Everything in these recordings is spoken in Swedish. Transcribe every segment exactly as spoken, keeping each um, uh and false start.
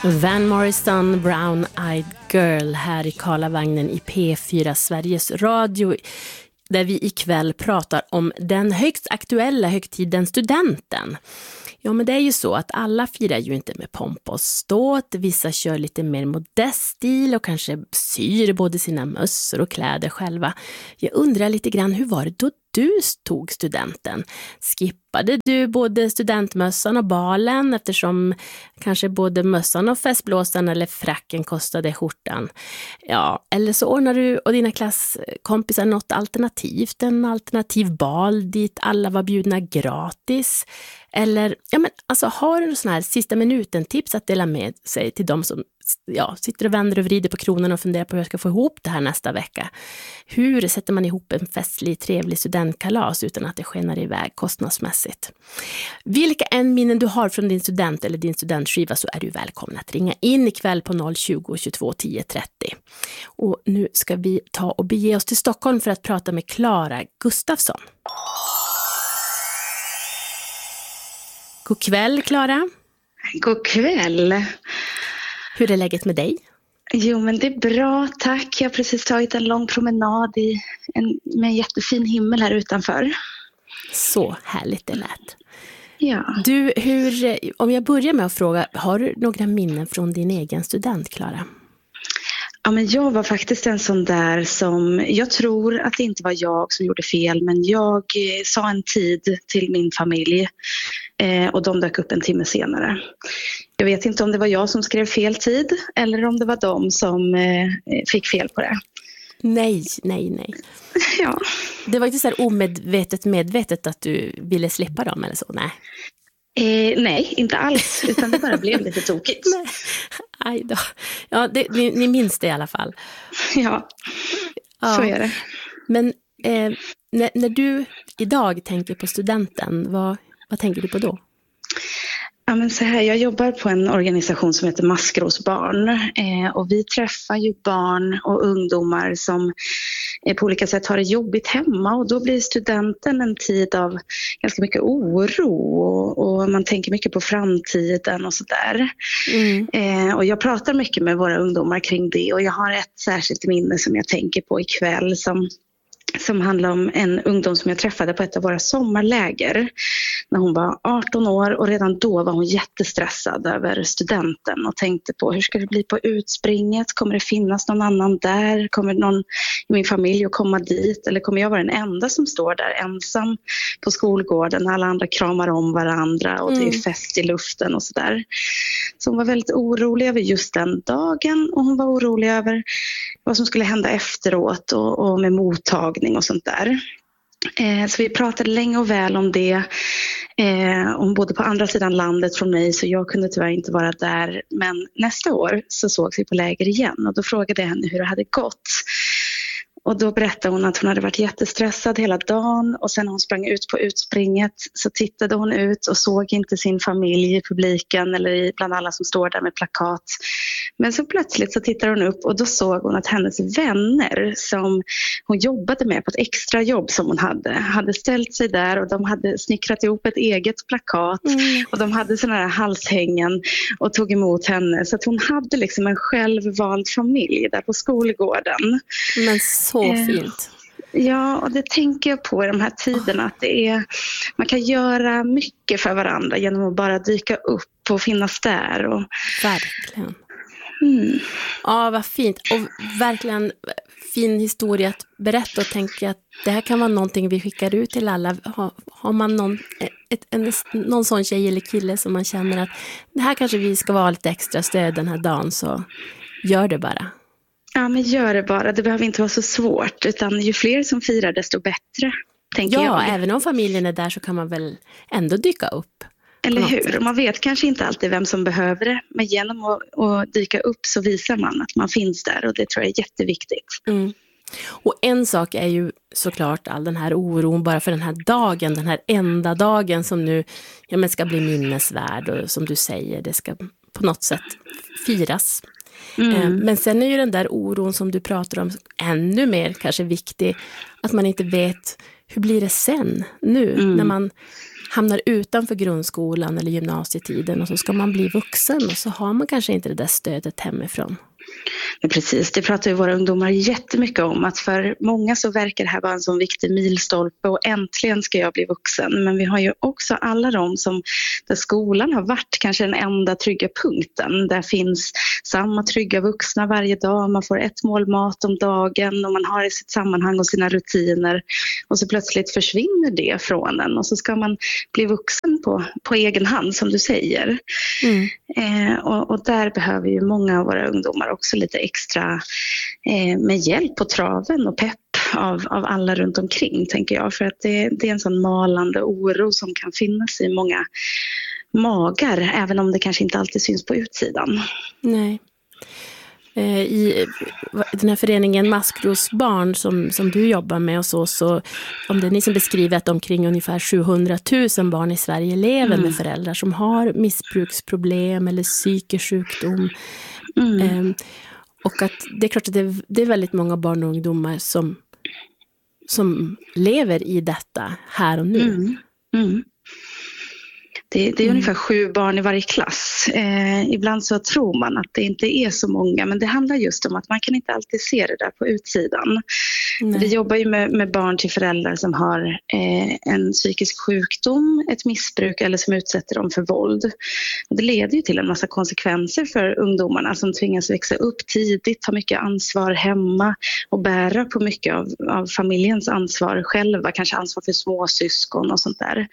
Van Morrison, Brown Eyed Girl här i Karlavagnen i P fyra Sveriges Radio, där vi ikväll pratar om den högst aktuella högtiden studenten. Ja, men det är ju så att alla firar ju inte med pomp och ståt. Vissa kör lite mer modest stil och kanske syr både sina mössor och kläder själva. Jag undrar lite grann, hur var det då du tog studenten? Skippade du både studentmössan och balen eftersom kanske både mössan och festblåsan eller fracken kostade skjortan? Ja, eller så ordnar du och dina klasskompisar något alternativt, en alternativ bal dit alla var bjudna gratis. Eller, ja men alltså, har du sån här sista minuten tips att dela med sig till de som ja, sitter och vänder och vrider på kronan och funderar på hur jag ska få ihop det här nästa vecka? Hur sätter man ihop en festlig, trevlig studentkalas utan att det skenar iväg kostnadsmässigt? Vilka än minnen du har från din student eller din studentskiva, så är du välkommen att ringa in ikväll på noll tjugo, tjugotvå, tio, trettio. Och nu ska vi ta och bege oss till Stockholm för att prata med Klara Gustafsson. God kväll, Klara. God kväll. Hur är läget med dig? Jo, men det är bra, tack. Jag har precis tagit en lång promenad i en, med en jättefin himmel här utanför. Så härligt det lät. Ja. Du, hur, om jag börjar med att fråga, har du några minnen från din egen student, Klara? Ja, men jag var faktiskt en sån där som, jag tror att det inte var jag som gjorde fel, men jag eh, sa en tid till min familj eh, och de dök upp en timme senare. Jag vet inte om det var jag som skrev fel tid eller om det var de som eh, fick fel på det. Nej, nej, nej. Ja. Det var inte så här omedvetet medvetet att du ville slippa dem eller så, nej? Eh, nej, inte alls, utan det bara blev lite tokigt. Nej. Aj då. Ja, det, ni, ni minns det i alla fall. Ja, ja. Så är det. Men eh, när, när du idag tänker på studenten, vad, vad tänker du på då? Ja, men så här, jag jobbar på en organisation som heter Maskrosbarn eh, och vi träffar ju barn och ungdomar som eh, på olika sätt har det jobbigt hemma, och då blir studenten en tid av ganska mycket oro och, och man tänker mycket på framtiden och sådär. Mm. Eh, och jag pratar mycket med våra ungdomar kring det, och jag har ett särskilt minne som jag tänker på ikväll som som handlar om en ungdom som jag träffade på ett av våra sommarläger när hon var arton år, och redan då var hon jättestressad över studenten och tänkte på hur ska det bli på utspringet, kommer det finnas någon annan där, kommer någon i min familj att komma dit, eller kommer jag vara den enda som står där ensam på skolgården när alla andra kramar om varandra och det är fest i luften och sådär. Så hon var väldigt orolig över just den dagen, och hon var orolig över vad som skulle hända efteråt och, och med mottagning och sånt där. Eh, så vi pratade länge och väl om det. Eh, om både på andra sidan landet från mig, så jag kunde tyvärr inte vara där. Men nästa år så sågs vi på läger igen, och då frågade jag henne hur det hade gått. Och då berättade hon att hon hade varit jättestressad hela dagen, och sen när hon sprang ut på utspringet så tittade hon ut och såg inte sin familj i publiken eller bland alla som står där med plakat. Men så plötsligt så tittade hon upp, och då såg hon att hennes vänner som hon jobbade med på ett extra jobb som hon hade, hade ställt sig där, och de hade snickrat ihop ett eget plakat mm. och de hade såna här halshängen och tog emot henne. Så att hon hade liksom en självvald familj där på skolgården. Men så fint. Ja, och det tänker jag på i de här tiderna, att det är, man kan göra mycket för varandra genom att bara dyka upp och finnas där. Och... Verkligen. Mm. Ja, vad fint. Och verkligen fin historia att berätta, och tänka att det här kan vara någonting vi skickar ut till alla. Har, har man någon, ett, en, någon sån tjej eller kille som man känner att det här kanske vi ska vara lite extra stöd den här dagen, så gör det bara. Ja, men gör det bara. Det behöver inte vara så svårt, utan ju fler som firar desto bättre, tänker ja, jag. Ja, även om familjen är där så kan man väl ändå dyka upp. Eller hur? Och man vet kanske inte alltid vem som behöver det, men genom att, att dyka upp så visar man att man finns där, och det tror jag är jätteviktigt. Mm. Och en sak är ju såklart all den här oron bara för den här dagen, den här enda dagen som nu ja, men ska bli minnesvärd, och som du säger, det ska på något sätt firas. Mm. Men sen är ju den där oron som du pratar om ännu mer kanske viktig, att man inte vet hur blir det sen nu mm. när man hamnar utanför grundskolan eller gymnasietiden och så ska man bli vuxen och så har man kanske inte det där stödet hemifrån. Ja, precis, det pratar ju våra ungdomar jättemycket om, att för många så verkar det här vara en sån viktig milstolpe och äntligen ska jag bli vuxen. Men vi har ju också alla de som, där skolan har varit kanske den enda trygga punkten. Där finns samma trygga vuxna varje dag, man får ett mål mat om dagen och man har i sitt sammanhang och sina rutiner. Och så plötsligt försvinner det från en och så ska man bli vuxen på, på egen hand som du säger. Mm. Eh, och, och där behöver ju många av våra ungdomar också lite extra eh, med hjälp på traven och pepp av, av alla runt omkring, tänker jag. För att det, det är en sån malande oro som kan finnas i många magar, även om det kanske inte alltid syns på utsidan. Nej. I den här föreningen Maskrosbarn som, som du jobbar med och så, så om det är ni som beskriver att omkring ungefär sjuhundratusen barn i Sverige lever mm. med föräldrar som har missbruksproblem eller psykisk sjukdom. Mm. Ehm, och att det är klart att det, det är väldigt många barn och ungdomar som, som lever i detta här och nu. Mm. Mm. Det, det är mm. ungefär sju barn i varje klass. Eh, ibland så tror man att det inte är så många, men det handlar just om att man kan inte alltid se det där på utsidan. Nej. Vi jobbar ju med, med barn till föräldrar som har eh, en psykisk sjukdom, ett missbruk eller som utsätter dem för våld. Och det leder ju till en massa konsekvenser för ungdomarna som tvingas växa upp tidigt, ta mycket ansvar hemma och bära på mycket av, av familjens ansvar själva, kanske ansvar för småsyskon och sånt där.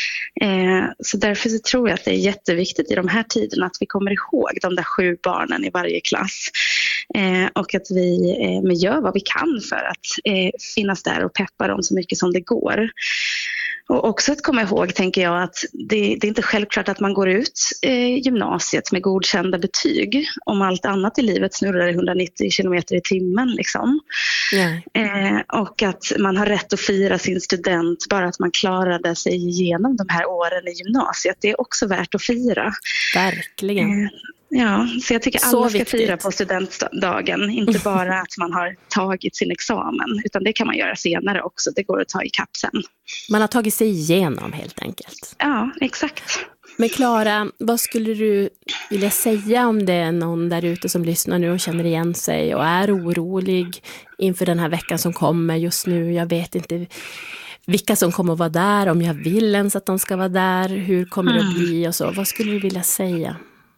Eh, så därför så tror jag att det är jätteviktigt i de här tiderna att vi kommer ihåg de där sju barnen i varje klass. Eh, och att vi eh, gör vad vi kan för att eh, finnas där och peppa dem så mycket som det går. Och också att komma ihåg, tänker jag, att det, det är inte självklart att man går ut eh, gymnasiet med godkända betyg om allt annat i livet snurrar i hundranittio kilometer i timmen. Liksom. Yeah. Eh, och att man har rätt att fira sin student bara att man klarade sig igenom de här åren i gymnasiet. Det är också värt att fira. Verkligen. Eh, Ja, så jag tycker så alla ska viktigt. fira på studentdagen. Inte bara att man har tagit sin examen, utan det kan man göra senare också. Det går att ta i kapp sen. Man har tagit sig igenom helt enkelt. Ja, exakt. Men Klara, vad skulle du vilja säga om det är någon där ute som lyssnar nu och känner igen sig och är orolig inför den här veckan som kommer just nu? Jag vet inte vilka som kommer att vara där, om jag vill ens att de ska vara där, hur kommer det att bli och så. Vad skulle du vilja säga?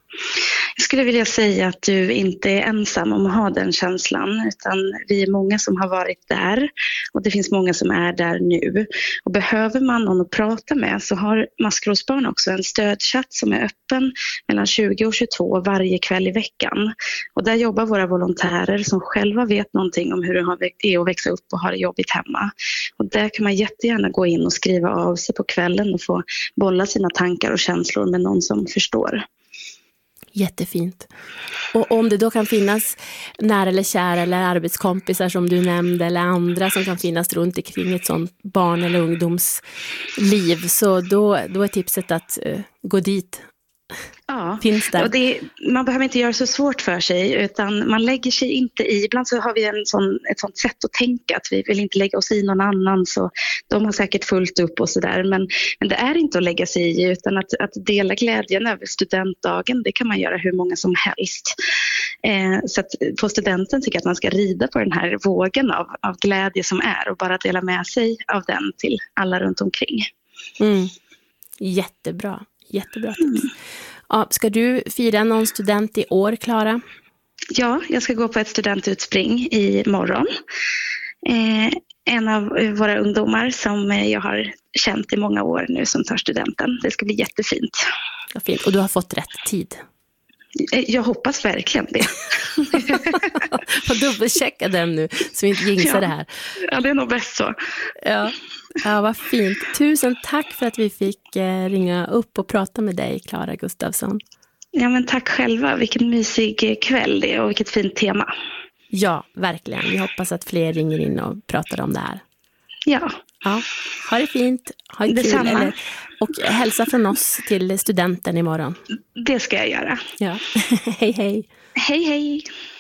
Jag skulle vilja säga att du inte är ensam om att ha den känslan, utan vi är många som har varit där och det finns många som är där nu. Och behöver man någon att prata med så har Maskrosbarn också en stödchatt som är öppen mellan tjugo och tjugotvå varje kväll i veckan. Och där jobbar våra volontärer som själva vet någonting om hur det är att växa upp och ha det jobbigt hemma. Och där kan man jättegärna gå in och skriva av sig på kvällen och få bolla sina tankar och känslor med någon som förstår. Jättefint. Och om det då kan finnas nära eller kära eller arbetskompisar som du nämnde eller andra som kan finnas runt omkring ett sånt barn- eller ungdomsliv, så då, då är tipset att uh, gå dit. Ja, finns där. Och det, man behöver inte göra så svårt för sig, utan man lägger sig inte i. Ibland så har vi en sån, ett sånt sätt att tänka att vi vill inte lägga oss i någon annan, så de har säkert fullt upp och sådär. Men, men det är inte att lägga sig i, utan att, att dela glädjen över studentdagen, det kan man göra hur många som helst. Eh, så att på studenten tycker jag att man ska rida på den här vågen av, av glädje som är och bara dela med sig av den till alla runt omkring. Mm. Jättebra. Jättebra tips. Mm. Ja, ska du fira någon student i år, Klara? Ja, jag ska gå på ett studentutspring i morgon. Eh, en av våra ungdomar som jag har känt i många år nu som tar studenten. Det ska bli jättefint. Ja, fint. Och du har fått rätt tid? Jag hoppas verkligen det. Får dubbelchecka den nu så vi inte jinxar ja. det här. Ja, det är nog bäst så. Ja. Ja, vad fint. Tusen tack för att vi fick eh, ringa upp och prata med dig, Klara Gustafsson. Ja, men tack själva. Vilken mysig kväll det är och vilket fint tema. Ja, verkligen. Vi hoppas att fler ringer in och pratar om det här. Ja. Ja, ha det fint. Ha det kul. Eller, och hälsa från oss till studenten imorgon. Det ska jag göra. Ja, hej hej. Hej hej.